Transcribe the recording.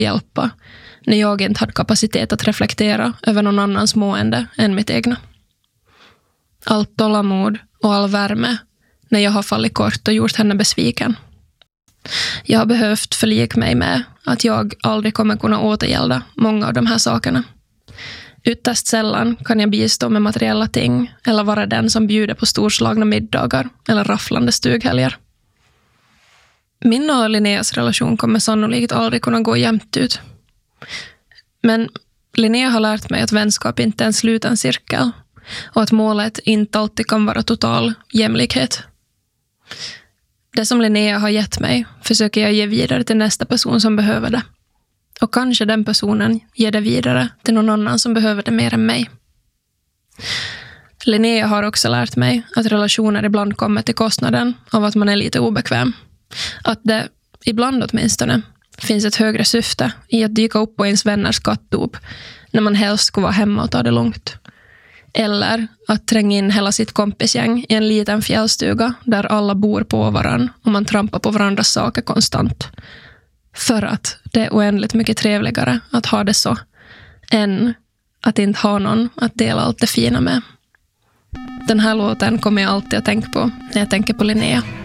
hjälpa när jag inte hade kapacitet att reflektera över någon annans mående än mitt egna. Allt tålamod och all värme när jag har fallit kort och gjort henne besviken. Jag har behövt förlika mig med att jag aldrig kommer kunna återgälda många av de här sakerna. Ytterst sällan kan jag bistå med materiella ting eller vara den som bjuder på storslagna middagar eller rafflande stughelger. Min och Linneas relation kommer sannolikt aldrig kunna gå jämnt ut. Men Linnea har lärt mig att vänskap inte är en sluten cirkel och att målet inte alltid kan vara total jämlikhet. Det som Linnea har gett mig försöker jag ge vidare till nästa person som behöver det. Och kanske den personen ger det vidare till någon annan som behöver det mer än mig. Linnea har också lärt mig att relationer ibland kommer till kostnaden av att man är lite obekväm. Att det, ibland åtminstone, finns ett högre syfte i att dyka upp på ens vänners kattdop när man helst ska vara hemma och ta det lugnt. Eller att tränga in hela sitt kompisgäng i en liten fjällstuga där alla bor på varann och man trampar på varandras saker konstant. För att det är oändligt mycket trevligare att ha det så än att inte ha någon att dela allt det fina med. Den här låten kommer jag alltid att tänka på när jag tänker på Linnea.